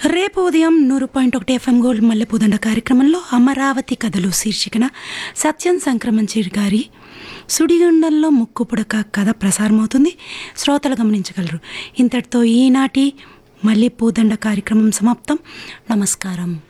రేపు ఉదయం 100.1 FM gold మల్లెపూదండ కార్యక్రమంలో అమరావతి కథలు శీర్షికన సత్యం సంక్రమంచి గారి సుడిగుండంలో ముక్కు పుడక కథ ప్రసారమవుతుంది. శ్రోతలు గమనించగలరు. ఇంతటితో ఈనాటి మల్లెపూదండ కార్యక్రమం సమాప్తం. నమస్కారం.